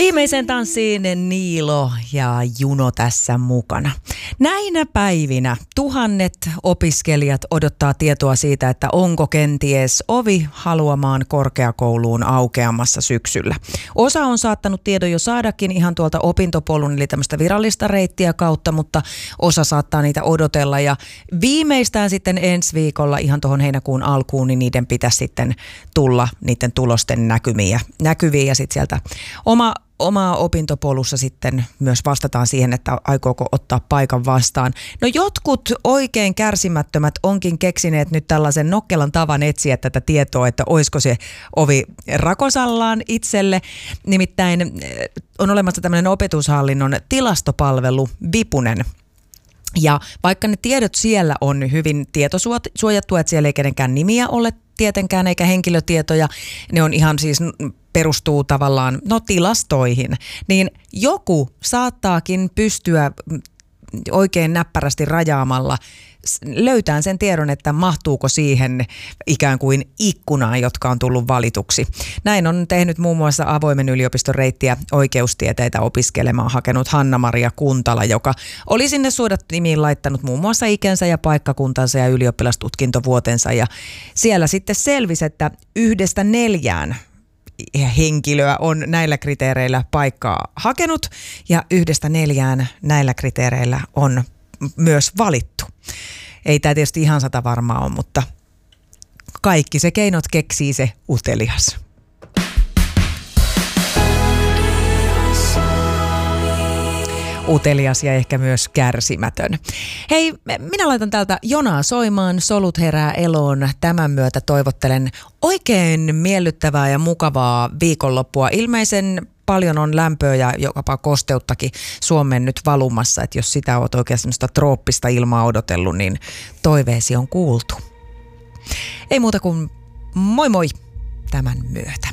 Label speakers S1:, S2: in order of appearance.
S1: Viimeisen tanssiin Niilo ja Juno tässä mukana. Näinä päivinä tuhannet opiskelijat odottaa tietoa siitä, että onko kenties ovi haluamaan korkeakouluun aukeamassa syksyllä. Osa on saattanut tiedon jo saadakin ihan tuolta opintopolun, eli tämmöistä virallista reittiä kautta, mutta osa saattaa niitä odotella. Ja viimeistään sitten ensi viikolla ihan tuohon heinäkuun alkuun, niin niiden pitäisi sitten tulla niiden tulosten näkyviin ja sitten sieltä oma opintopolussa sitten myös vastataan siihen, että aikooko ottaa paikan vastaan. No jotkut oikein kärsimättömät onkin keksineet nyt tällaisen nokkelan tavan etsiä tätä tietoa, että olisiko se ovi rakosallaan itselle. Nimittäin on olemassa tämmöinen opetushallinnon tilastopalvelu Vipunen. Ja vaikka ne tiedot siellä on hyvin tietosuojattu, että siellä ei kenenkään nimiä ole tietenkään eikä henkilötietoja, ne on ihan siis perustuu tavallaan tilastoihin, niin joku saattaakin pystyä oikein näppärästi rajaamalla löytään sen tiedon, että mahtuuko siihen ikään kuin ikkunaan, jotka on tullut valituksi. Näin on tehnyt muun muassa avoimen yliopiston reittiä oikeustieteitä opiskelemaan hakenut Hanna-Maria Kuntala, joka oli sinne suodattimiin laittanut muun muassa ikänsä ja paikkakuntansa ja ylioppilastutkintovuotensa. Ja siellä sitten selvisi, että 1-4 henkilöä on näillä kriteereillä paikkaa hakenut ja 1-4 näillä kriteereillä on myös valittu. Ei tämä tietysti ihan 100 varmaa ole, mutta kaikki se keinot keksii se utelias. Utelias ja ehkä myös kärsimätön. Hei, minä laitan täältä Jonaa soimaan, solut herää eloon. Tämän myötä toivottelen oikein miellyttävää ja mukavaa viikonloppua. Ilmeisen paljon on lämpöä ja jopa kosteuttakin Suomeen nyt valumassa, että jos sitä olet oikein semmoista trooppista ilmaa odotellut, niin toiveesi on kuultu. Ei muuta kuin moi moi tämän myötä.